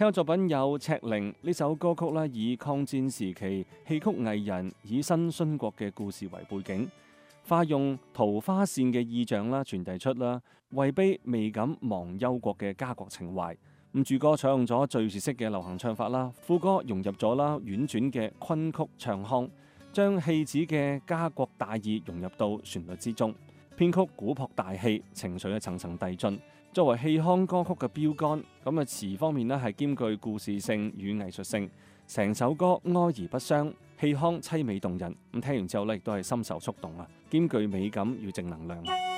聽過作品有《赤靈》呢首歌曲咧，以抗戰時期戲曲藝人以新殉國嘅故事為背景，化用桃花扇嘅意象啦，傳遞出啦位卑未敢忘憂國嘅家國情懷。咁主歌採用咗敘事式嘅流行唱法啦，副歌融入咗啦婉轉嘅昆曲唱腔，將戲子嘅家國大義融入到旋律之中。編曲古樸大氣，情緒層層遞進。作為戲腔歌曲嘅標杆，咁啊詞方面咧係兼具故事性與藝術性，成首歌哀而不傷，戲腔凄美動人。咁聽完之後咧，亦都係深受觸動啊，兼具美感與正能量。